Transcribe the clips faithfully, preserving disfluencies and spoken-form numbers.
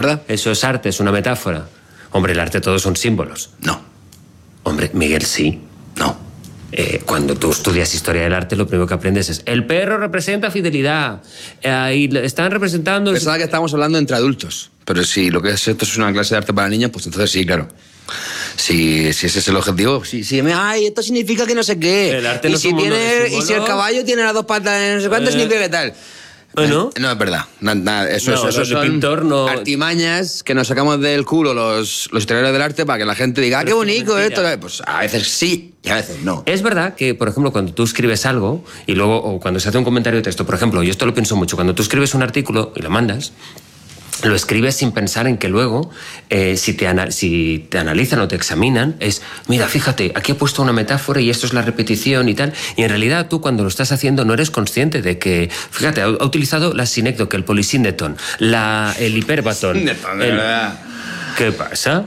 verdad. Eso es arte, es una metáfora. Hombre, el arte todos son símbolos. No. Hombre, Miguel, sí. No. Eh, cuando tú estudias historia del arte, lo primero que aprendes es el perro representa fidelidad. Eh, y están representando... Pensaba que estábamos hablando entre adultos. Pero si lo que es esto es una clase de arte para niños, pues entonces sí, claro. Si, si ese es el objetivo, si, si me, ay, esto significa que no sé qué. El arte y, no es si un mundo de tiene, y símbolos. si el caballo tiene las dos patas, no sé cuánto, Eh, significa que tal. Bueno. No es verdad. Nada, nada, eso, No, eso, eso los de son pintor no- artimañas que nos sacamos del culo los, los historiadores del arte para que la gente diga, ah, qué Pero es que es bonito mentira. esto. Pues a veces sí y a veces no. Es verdad que, por ejemplo, cuando tú escribes algo y luego, o cuando se hace un comentario de texto, por ejemplo, yo esto lo pienso mucho, cuando tú escribes un artículo y lo mandas, lo escribes sin pensar en que luego, eh, si, te ana- si te analizan o te examinan, es, mira, fíjate, aquí he puesto una metáfora y esto es la repetición y tal. Y en realidad tú cuando lo estás haciendo no eres consciente de que, fíjate, ha, ha utilizado la sinécdoque, el polisíndeton, la, el hiperbatón. Síndeton, de el- verdad. ¿Qué pasa?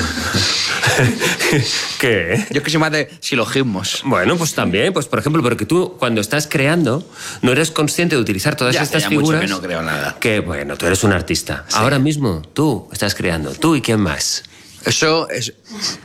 ¿Qué? Yo es que soy más de silogismos. Bueno, pues también, pues por ejemplo, porque tú cuando estás creando no eres consciente de utilizar todas Ya, estas ya mucho figuras. que no creo nada. Que bueno, tú eres un artista. Ahora mismo tú estás creando. ¿Tú y quién más? Eso es...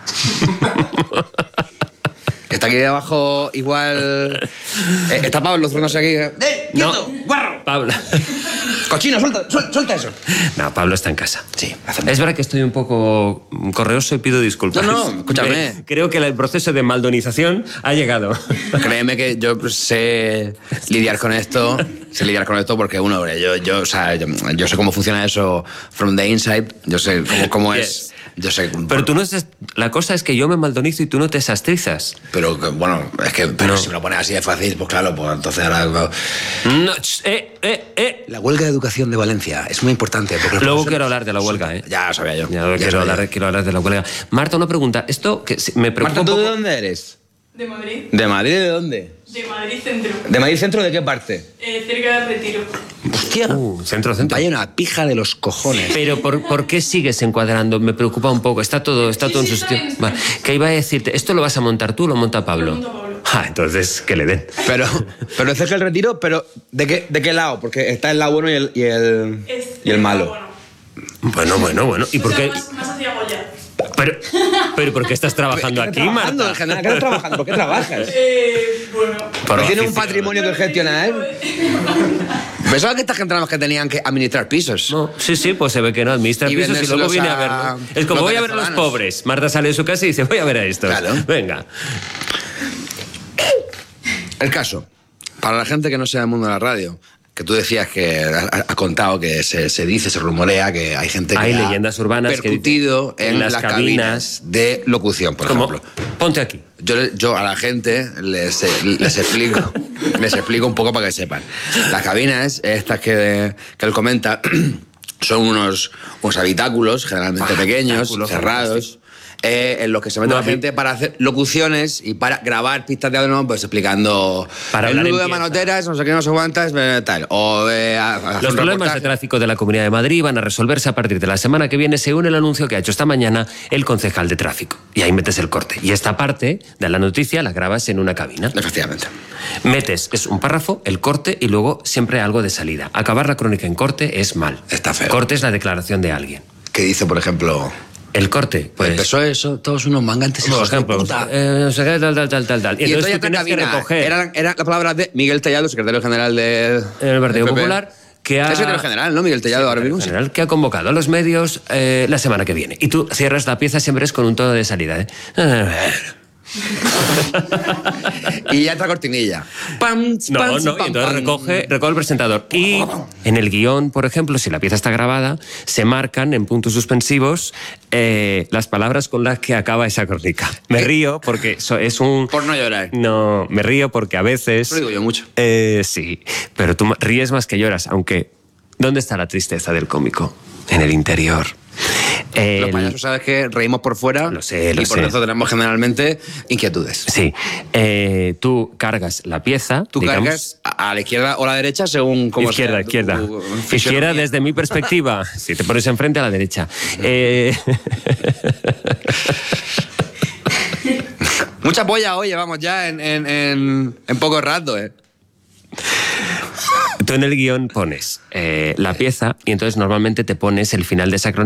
Está aquí abajo igual... Eh, está Pablo zurrándose aquí. ¡Eh, quieto, guarro! Pablo. Cochino, suelta, suelta, suelta eso. No, Pablo está en casa. Sí, Es verdad que estoy un poco correoso y pido disculpas. No, no, escúchame. Eh, Creo que el proceso de maldonización ha llegado. Créeme que yo sé lidiar con esto, sé lidiar con esto porque uno, hombre, yo, yo, o sea, yo, yo sé cómo funciona eso from the inside, yo sé cómo, cómo Yes. es, yo sé... Pero tú no estás... La cosa es que yo me maldonizo y tú no te sastrizas. Pero que, bueno, es que pero No. si me lo pones así de fácil, pues claro, pues entonces ahora... No, ch, eh, eh, eh. La huelga de educación de Valencia es muy importante porque... los Luego profesores- quiero hablar de la huelga, ¿eh? Ya lo sabía yo. Ya, ya quiero, sabía hablar, yo. quiero hablar de la huelga. Marta, una pregunta. Esto que se- me preocupa Marta, ¿tú un de poco... dónde eres? De Madrid. ¿De Madrid de dónde? De Madrid Centro. ¿De Madrid Centro de qué parte? Eh, cerca del Retiro. Hostia. Uh, centro, centro. Vaya una pija de los cojones. Pero ¿por, ¿por qué sigues encuadrando? Me preocupa un poco. Está todo, está Sí, todo en sí, su está sitio. bien. Vale. ¿Qué iba a decirte? ¿Esto lo vas a montar tú o lo monta Pablo? Lo monta Pablo. Ah, entonces que le den. Pero, pero es cerca del Retiro, pero ¿de qué, ¿de qué lado? Porque está el lado bueno y el, y el, Es y el malo. bueno. Bueno, bueno, bueno. ¿Y O por sea, qué? Más, más hacia Goya. Pero, pero ¿por qué estás trabajando ¿Qué aquí, estás trabajando, Marta? en general? ¿Qué estás trabajando? ¿Por qué trabajas? Eh, bueno. Por ¿Tienes un oficio. patrimonio que gestionar? Pensaba que esta gente eran los que tenían que administrar pisos. No, sí, sí, pues se ve que no administra Y pisos y luego vendérselos viene a a verlo. Es como los voy a ver a los venezolanos. pobres. Marta sale de su casa y dice, voy a ver a estos. Claro. Venga. El caso, para la gente que no sea del mundo de la radio, que tú decías que ha, ha contado que se, se dice, se rumorea que hay gente que Hay ha leyendas urbanas que percutido dicen, en, en las, las cabinas, cabinas de locución, por Como, ejemplo. ponte aquí. Yo, yo a la gente les, les explico les explico un poco para que sepan. Las cabinas, estas que, que él comenta, son unos, unos habitáculos, generalmente Ah, pequeños, habitáculos, cerrados, eh, en los que se mete No, la gente para hacer locuciones y para grabar pistas de audio, pues explicando Para el hablar nudo en de pieza. manoteras, no sé qué, no sé cuántas, eh, tal. O eh, a- a hacer Los un problemas de reportaje. tráfico de la Comunidad de Madrid van a resolverse a partir de la semana que viene, según el anuncio que ha hecho esta mañana el concejal de tráfico. Y ahí metes el corte. Y esta parte de la noticia la grabas en una cabina. Efectivamente. Metes, es un párrafo, el corte y luego siempre algo de salida. Acabar la crónica en corte es mal. Está feo. Corte es la declaración de alguien. Que dice, por ejemplo, El corte, pues... el P S O E, eso, todos unos mangantes Por hijos de ejemplo, puta. eh, no sé qué, tal, tal, tal, tal, tal. Y, Y entonces entonces tú ya tienes que cabina, recoger eran, eran las palabras de Miguel Tellado, secretario general de, el Partido del P P. Popular, que ha... Es secretario general, ¿no? Miguel Tellado ahora mismo. general, que ha convocado a los medios eh, la semana que viene. Y tú cierras la pieza siempre es con un tono de salida. ¿eh? Y ya entra cortinilla. Pam, No, pam, no, y pam, entonces pam. recoge, recoge el presentador. Y en el guión, por ejemplo, si la pieza está grabada, se marcan en puntos suspensivos eh, las palabras con las que acaba esa crónica. Me río porque eso es un... Por no llorar. No, me río porque a veces... Eso lo digo yo mucho. Eh, sí, pero tú ríes más que lloras, aunque... ¿Dónde está la tristeza del cómico? En el interior. Los El- payasos, ¿sabes que reímos por fuera? Lo sé, lo y por sé. dentro tenemos generalmente inquietudes. Sí, eh, tú cargas la pieza. Tú digamos, cargas a a la izquierda o a la derecha según cómo Izquierda, sea izquierda. tu Izquierda fisonomía. desde mi perspectiva. Si te pones enfrente a la derecha. Eh, Mucha polla hoy llevamos ya en, en, en, en poco rato, ¿eh? tú en el guión pones eh, la pieza y entonces normalmente te pones el final de esa crónica